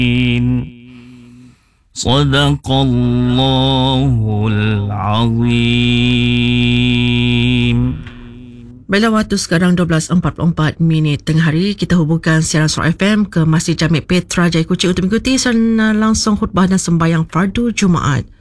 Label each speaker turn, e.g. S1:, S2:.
S1: Sadaqallahul Azim.
S2: Bila waktu sekarang 12.44 tengah hari, kita hubungkan siaran Suara FM ke Masjid Jami' Petra Jaya Kuching untuk mengikuti secara langsung khutbah dan sembahyang fardu Jumaat.